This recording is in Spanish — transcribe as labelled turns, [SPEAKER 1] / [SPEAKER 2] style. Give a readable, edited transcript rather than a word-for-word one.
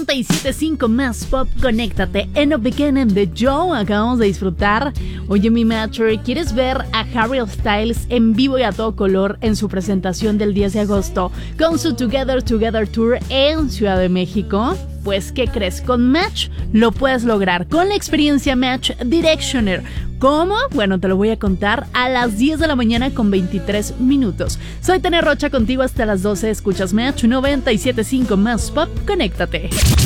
[SPEAKER 1] 97.5 más pop, conéctate en The Beginning de Joe. Acabamos de disfrutar. Oye, mi matcher, ¿quieres ver a Harry Styles en vivo y a todo color en su presentación del 10 de agosto con su Together Tour en Ciudad de México? Pues, ¿qué crees? Con Match lo puedes lograr con la experiencia Match Directioner. ¿Cómo? Bueno, te lo voy a contar a las 10 de la mañana con 23 minutos. Soy Tania Rocha, contigo hasta las 12. Escuchas Match 97.5 más pop. Conéctate.